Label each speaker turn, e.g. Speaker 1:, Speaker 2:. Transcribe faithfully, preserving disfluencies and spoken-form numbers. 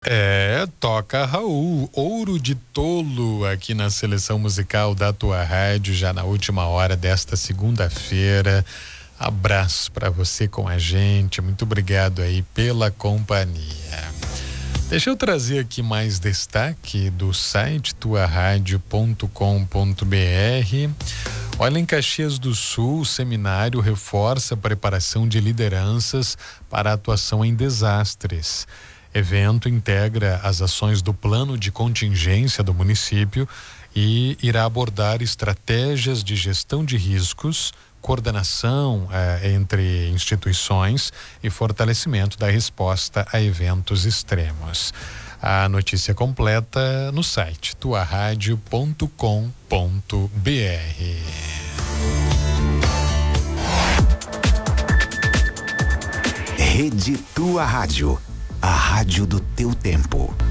Speaker 1: É, toca Raul, Ouro de Tolo, aqui na seleção musical da tua rádio, já na última hora desta segunda-feira. Abraço para você com a gente, muito obrigado aí pela companhia. Deixa eu trazer aqui mais destaque do site tua rádio ponto com ponto br. Olha, em Caxias do Sul, o seminário reforça a preparação de lideranças para a atuação em desastres. Evento integra as ações do plano de contingência do município e irá abordar estratégias de gestão de riscos, coordenação eh, entre instituições e fortalecimento da resposta a eventos extremos. A notícia completa no site tua rádio ponto com ponto br.
Speaker 2: Rede Tua Rádio, a rádio do teu tempo.